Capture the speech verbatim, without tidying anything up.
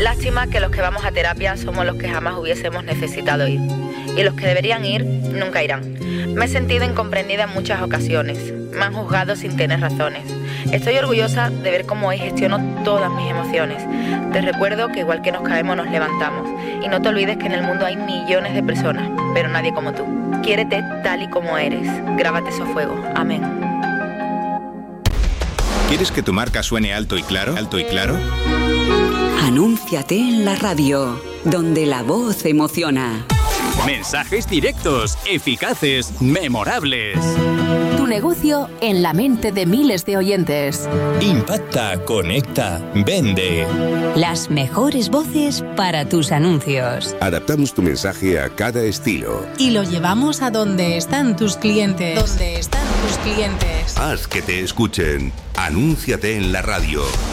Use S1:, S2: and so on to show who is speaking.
S1: Lástima que los que vamos a terapia somos los que jamás hubiésemos necesitado ir. Y los que deberían ir, nunca irán. Me he sentido incomprendida en muchas ocasiones. Me han juzgado sin tener razones. Estoy orgullosa de ver cómo hoy gestiono todas mis emociones. Te recuerdo que igual que nos caemos, nos levantamos. Y no te olvides que en el mundo hay millones de personas, pero nadie como tú. Quiérete tal y como eres. Grábate eso a fuego. Amén.
S2: ¿Quieres que tu marca suene alto y claro? ¿Alto y claro?
S3: Anúnciate en la radio, donde la voz emociona.
S4: Mensajes directos, eficaces, memorables.
S5: Tu negocio en la mente de miles de oyentes.
S6: Impacta, conecta, vende.
S7: Las mejores voces para tus anuncios.
S8: Adaptamos tu mensaje a cada estilo.
S9: Y lo llevamos a donde están tus clientes. Donde están tus clientes.
S8: Haz que te escuchen. Anúnciate en la radio.